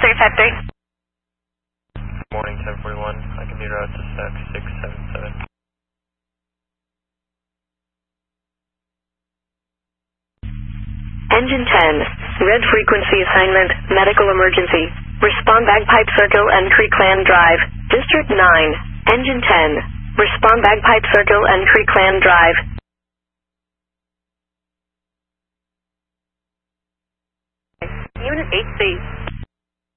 353. Morning 1041. I can be routed to SAC 677. Engine 10, red frequency assignment, medical emergency. Respond Bagpipe Circle and Creekland Drive, District 9. Engine 10, respond Bagpipe Circle and Creekland Drive. Unit 8C.